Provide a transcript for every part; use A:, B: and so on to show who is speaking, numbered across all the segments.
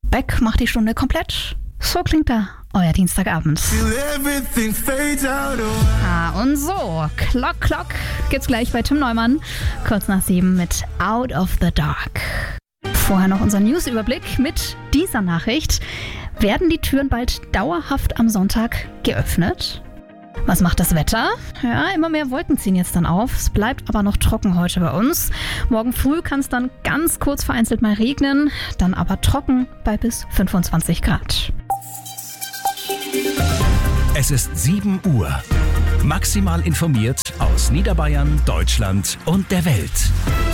A: Beck macht die Stunde komplett. So klingt da euer Dienstagabend. Und so, Clock gibt's gleich bei Tim Neumann. Kurz nach 7 mit Out of the Dark. Vorher noch unser Newsüberblick mit dieser Nachricht. Werden die Türen bald dauerhaft am Sonntag geöffnet? Was macht das Wetter? Ja, immer mehr Wolken ziehen jetzt dann auf. Es bleibt aber noch trocken heute bei uns. Morgen früh kann es dann ganz kurz vereinzelt mal regnen, dann aber trocken bei bis 25 Grad.
B: Es ist 7 Uhr. Maximal informiert aus Niederbayern, Deutschland und der Welt.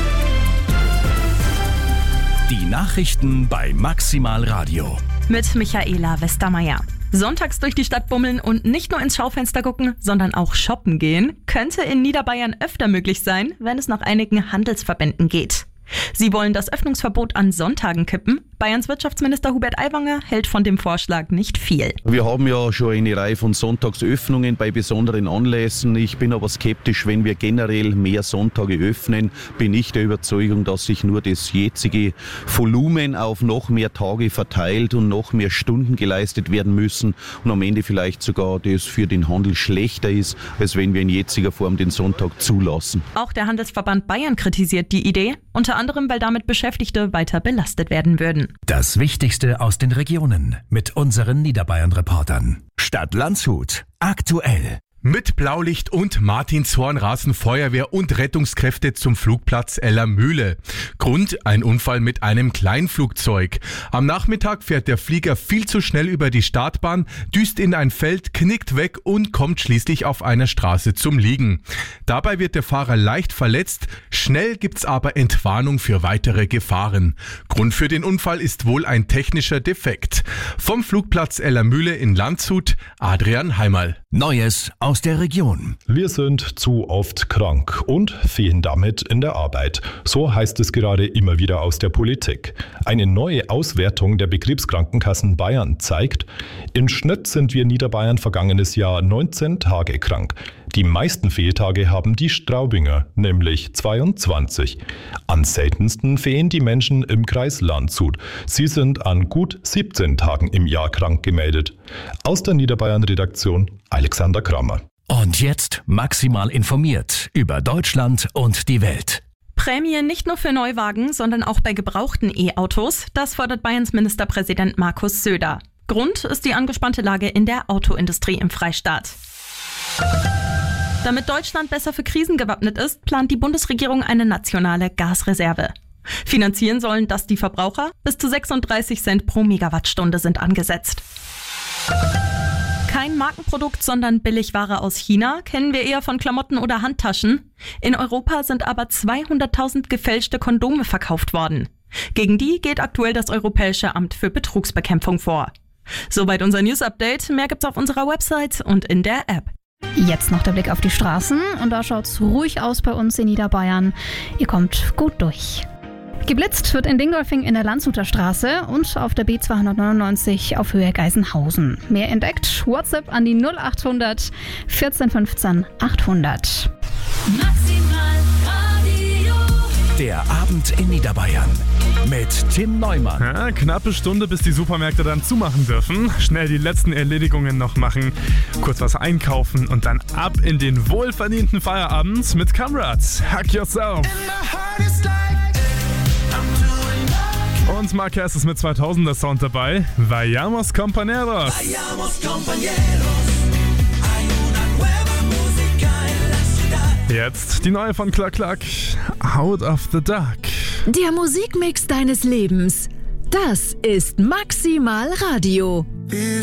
B: Die Nachrichten bei Maximal Radio.
C: Mit Michaela Westermeier. Sonntags durch die Stadt bummeln und nicht nur ins Schaufenster gucken, sondern auch shoppen gehen, könnte in Niederbayern öfter möglich sein, wenn es nach einigen Handelsverbänden geht. Sie wollen das Öffnungsverbot an Sonntagen kippen. Bayerns Wirtschaftsminister Hubert Aiwanger hält von dem Vorschlag nicht viel.
D: Wir haben ja schon eine Reihe von Sonntagsöffnungen bei besonderen Anlässen. Ich bin aber skeptisch, wenn wir generell mehr Sonntage öffnen, bin ich der Überzeugung, dass sich nur das jetzige Volumen auf noch mehr Tage verteilt und noch mehr Stunden geleistet werden müssen und am Ende vielleicht sogar das für den Handel schlechter ist, als wenn wir in jetziger Form den Sonntag zulassen.
C: Auch der Handelsverband Bayern kritisiert die Idee, unter anderem, weil damit Beschäftigte weiter belastet werden würden.
B: Das Wichtigste aus den Regionen mit unseren Niederbayern-Reportern. Stadt Landshut. Aktuell.
E: Mit Blaulicht und Martinshorn rasen Feuerwehr und Rettungskräfte zum Flugplatz Ellermühle. Grund: ein Unfall mit einem Kleinflugzeug. Am Nachmittag fährt der Flieger viel zu schnell über die Startbahn, düst in ein Feld, knickt weg und kommt schließlich auf einer Straße zum Liegen. Dabei wird der Fahrer leicht verletzt, schnell gibt's aber Entwarnung für weitere Gefahren. Grund für den Unfall ist wohl ein technischer Defekt. Vom Flugplatz Ellermühle in Landshut, Adrian Heimerl.
B: Neues aus der Region.
F: Wir sind zu oft krank und fehlen damit in der Arbeit. So heißt es gerade immer wieder aus der Politik. Eine neue Auswertung der Betriebskrankenkassen Bayern zeigt, im Schnitt sind wir in Niederbayern vergangenes Jahr 19 Tage krank. Die meisten Fehltage haben die Straubinger, nämlich 22. Am seltensten fehlen die Menschen im Kreis Landshut. Sie sind an gut 17 Tagen im Jahr krank gemeldet. Aus der Niederbayern-Redaktion Alexander Kramer.
B: Und jetzt maximal informiert über Deutschland und die Welt.
C: Prämien nicht nur für Neuwagen, sondern auch bei gebrauchten E-Autos. Das fordert Bayerns Ministerpräsident Markus Söder. Grund ist die angespannte Lage in der Autoindustrie im Freistaat. Damit Deutschland besser für Krisen gewappnet ist, plant die Bundesregierung eine nationale Gasreserve. Finanzieren sollen das die Verbraucher. Bis zu 36 Cent pro Megawattstunde sind angesetzt. Kein Markenprodukt, sondern Billigware aus China kennen wir eher von Klamotten oder Handtaschen. In Europa sind aber 200.000 gefälschte Kondome verkauft worden. Gegen die geht aktuell das Europäische Amt für Betrugsbekämpfung vor. Soweit unser News-Update. Mehr gibt's auf unserer Website und in der App.
A: Jetzt noch der Blick auf die Straßen und da schaut's ruhig aus bei uns in Niederbayern. Ihr kommt gut durch. Geblitzt wird in Dingolfing in der Landshuter Straße und auf der B299 auf Höhe Geisenhausen. Mehr entdeckt, WhatsApp an die 0800 14 15 800.
G: Maximal Radio.
B: Der Abend in Niederbayern mit Tim Neumann.
H: Ja, knappe Stunde, bis die Supermärkte dann zumachen dürfen. Schnell die letzten Erledigungen noch machen, kurz was einkaufen und dann ab in den wohlverdienten Feierabend mit Comrades. Hack yourself. Und Marquez ist mit 2000er Sound dabei. Vayamos Compañeros. Jetzt die neue von Klack Klack, Out of the Dark.
G: Der Musikmix deines Lebens. Das ist Maximal Radio.